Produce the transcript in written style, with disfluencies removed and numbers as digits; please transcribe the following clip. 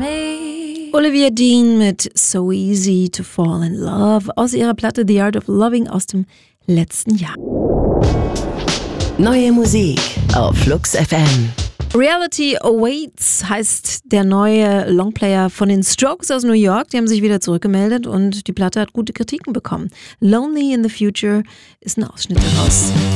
Olivia Dean mit So Easy to Fall in Love aus ihrer Platte The Art of Loving aus dem letzten Jahr. Neue Musik auf Flux FM. Reality Awaits heißt der neue Longplayer von den Strokes aus New York. Die haben sich wieder zurückgemeldet und die Platte hat gute Kritiken bekommen. Lonely in the Future ist ein Ausschnitt daraus.